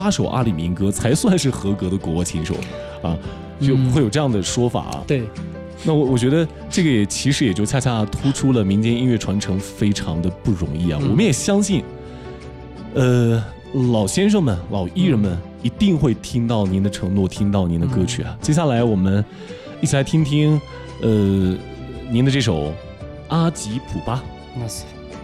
首阿里民歌才算是合格的国乐琴手啊，就会有这样的说法啊。 对。 那我觉得这个其实也就恰恰突出了民间音乐传承非常的不容易啊。我们也相信，老先生们、老艺人们一定会听到您的承诺，听到您的歌曲啊。接下来我们一起来听听您的这首《阿吉普巴》。 那是。